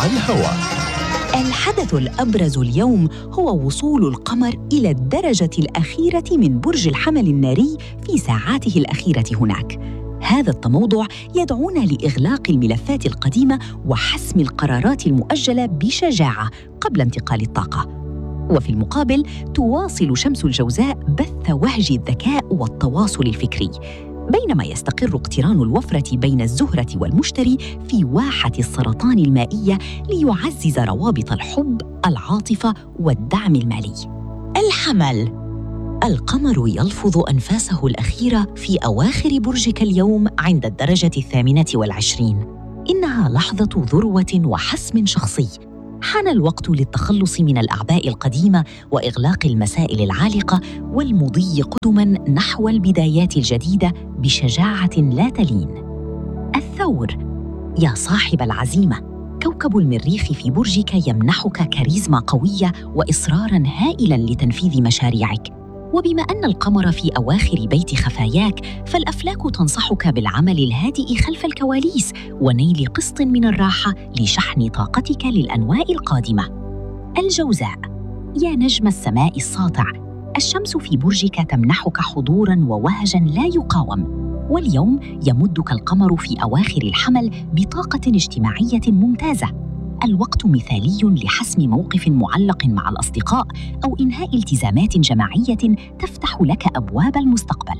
الهواء. الحدث الأبرز اليوم هو وصول القمر إلى الدرجة الأخيرة من برج الحمل الناري في ساعاته الأخيرة هناك. هذا التموضع يدعونا لإغلاق الملفات القديمة وحسم القرارات المؤجلة بشجاعة قبل انتقال الطاقة. وفي المقابل تواصل شمس الجوزاء بث وهج الذكاء والتواصل الفكري، بينما يستقر اقتران الوفرة بين الزهرة والمشتري في واحة السرطان المائية ليعزز روابط الحب، العاطفة والدعم المالي. الحمل، القمر يلفظ أنفاسه الأخيرة في أواخر برجك اليوم عند الدرجة 28. إنها لحظة ذروة وحسم شخصي. حان الوقت للتخلص من الأعباء القديمة وإغلاق المسائل العالقة والمضي قدماً نحو البدايات الجديدة بشجاعة لا تلين. الثور، يا صاحب العزيمة، كوكب المريخ في برجك يمنحك كاريزما قوية وإصراراً هائلاً لتنفيذ مشاريعك. وبما أن القمر في أواخر بيت خفاياك، فالأفلاك تنصحك بالعمل الهادئ خلف الكواليس ونيل قسط من الراحة لشحن طاقتك للأنواء القادمة. الجوزاء، يا نجم السماء الساطع، الشمس في برجك تمنحك حضوراً ووهجاً لا يقاوم، واليوم يمدك القمر في أواخر الحمل بطاقة اجتماعية ممتازة. الوقت مثالي لحسم موقف معلق مع الأصدقاء أو إنهاء التزامات جماعية تفتح لك أبواب المستقبل.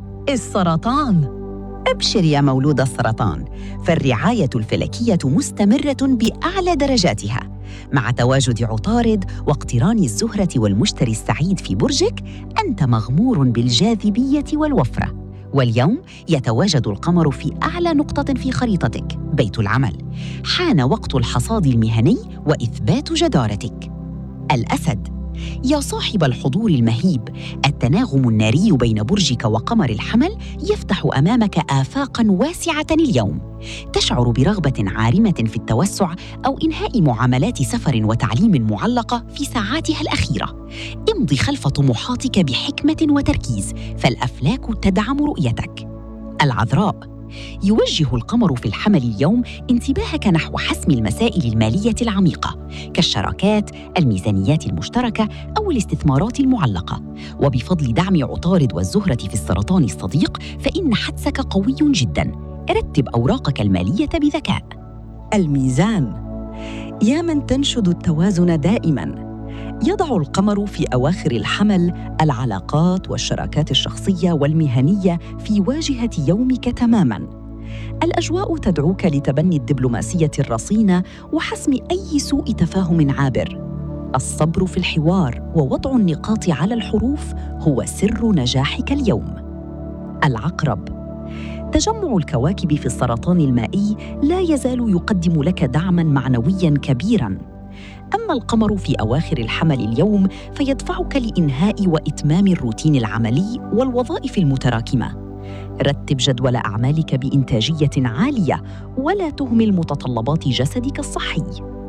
السرطان، أبشر يا مولود السرطان، فالرعاية الفلكية مستمرة بأعلى درجاتها. مع تواجد عطارد واقتران الزهرة والمشتري السعيد في برجك، أنت مغمور بالجاذبية والوفرة. واليوم يتواجد القمر في أعلى نقطة في خريطتك، بيت العمل. حان وقت الحصاد المهني وإثبات جدارتك. الأسد، يا صاحب الحضور المهيب، التناغم الناري بين برجك وقمر الحمل يفتح أمامك آفاقاً واسعة اليوم. تشعر برغبة عارمة في التوسع أو إنهاء معاملات سفر وتعليم معلقة في ساعاتها الأخيرة. امضي خلف طموحاتك بحكمة وتركيز، فالأفلاك تدعم رؤيتك. العذراء، يوجه القمر في الحمل اليوم انتباهك نحو حسم المسائل المالية العميقة كالشراكات، الميزانيات المشتركة أو الاستثمارات المعلقة. وبفضل دعم عطارد والزهرة في السرطان الصديق، فإن حدسك قوي جداً. رتب أوراقك المالية بذكاء. الميزان، يا من تنشد التوازن دائماً، يضع القمر في أواخر الحمل العلاقات والشراكات الشخصية والمهنية في واجهة يومك تماماً. الأجواء تدعوك لتبني الدبلوماسية الرصينة وحسم أي سوء تفاهم عابر. الصبر في الحوار ووضع النقاط على الحروف هو سر نجاحك اليوم. العقرب، تجمع الكواكب في السرطان المائي لا يزال يقدم لك دعماً معنوياً كبيراً. أما القمر في أواخر الحمل اليوم فيدفعك لإنهاء وإتمام الروتين العملي والوظائف المتراكمة. رتب جدول أعمالك بإنتاجية عالية ولا تهمل متطلبات جسدك الصحي.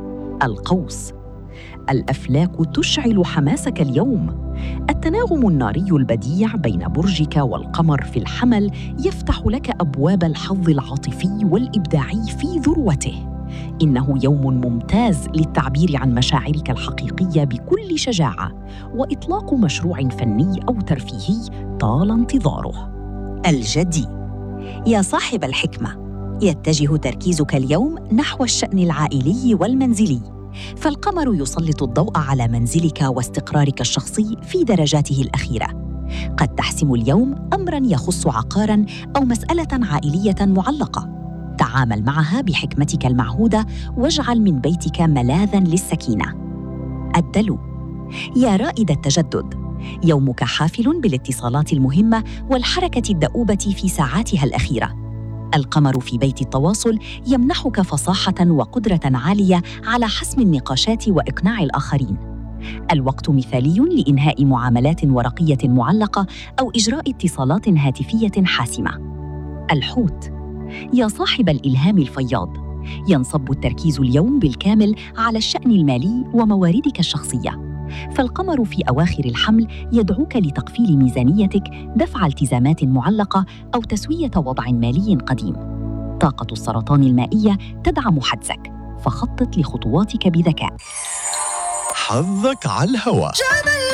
القوس، الأفلاك تشعل حماسك اليوم. التناغم الناري البديع بين برجك والقمر في الحمل يفتح لك أبواب الحظ العاطفي والإبداعي في ذروته. إنه يوم ممتاز للتعبير عن مشاعرك الحقيقية بكل شجاعة وإطلاق مشروع فني أو ترفيهي طال انتظاره. الجدي، يا صاحب الحكمة، يتجه تركيزك اليوم نحو الشأن العائلي والمنزلي، فالقمر يسلط الضوء على منزلك واستقرارك الشخصي في درجاته الأخيرة. قد تحسم اليوم أمراً يخص عقاراً أو مسألة عائلية معلقة. تعامل معها بحكمتك المعهودة واجعل من بيتك ملاذاً للسكينة. الدلو، يا رائد التجدد، يومك حافل بالاتصالات المهمة والحركة الدؤوبة في ساعاتها الأخيرة. القمر في بيت التواصل يمنحك فصاحة وقدرة عالية على حسم النقاشات وإقناع الآخرين. الوقت مثالي لإنهاء معاملات ورقية معلقة أو إجراء اتصالات هاتفية حاسمة. الحوت، يا صاحب الإلهام الفياض، ينصب التركيز اليوم بالكامل على الشأن المالي ومواردك الشخصية، فالقمر في أواخر الحمل يدعوك لتقفيل ميزانيتك، دفع التزامات معلقة أو تسوية وضع مالي قديم. طاقة السرطان المائية تدعم حدسك، فخطط لخطواتك بذكاء. حظك على الهواء.